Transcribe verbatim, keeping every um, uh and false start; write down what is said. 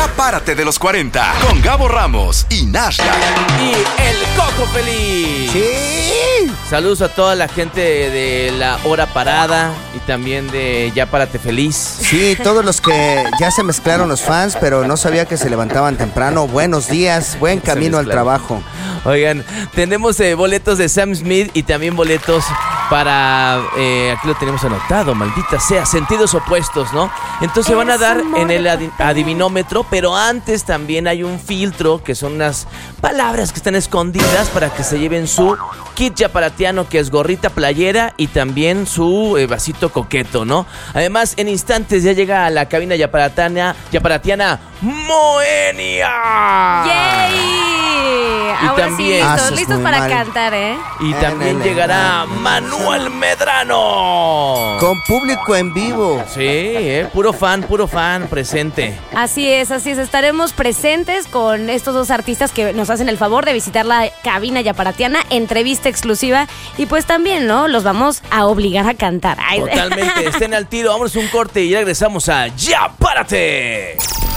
Ya párate de los cuarenta con Gabo Ramos y Nasha. Y el Cojo Feliz. Sí. Saludos a toda la gente de la hora parada y también de Ya Párate Feliz. Sí, todos los que ya se mezclaron los fans, pero no sabía que se levantaban temprano. Buenos días, buen camino al trabajo. Oigan, tenemos eh, boletos de Sam Smith y también boletos para, eh, aquí lo tenemos anotado, maldita sea, sentidos opuestos, ¿no? Entonces van a dar en el adi- adivinómetro, pero antes también hay un filtro, que son unas palabras que están escondidas para que se lleven su kit yaparatiano, que es gorrita, playera y también su eh, vasito coqueto, ¿no? Además, en instantes ya llega a la cabina yaparatiana, yaparatiana Moenia. ¡Yay! Y Ahora también- sí, listos, Haces listos muy para mal. cantar, ¿eh? Y Eh, también ne, ne, llegará ne, ne. Manuel Medrano. Con público en vivo. Sí, eh, puro fan, puro fan presente. Así es, así es. Estaremos presentes con estos dos artistas que nos hacen el favor de visitar la cabina yaparatiana, entrevista exclusiva. Y pues también, ¿no? Los vamos a obligar a cantar. Ay, Totalmente, estén al tiro. Vámonos a un corte y regresamos a Ya Párate.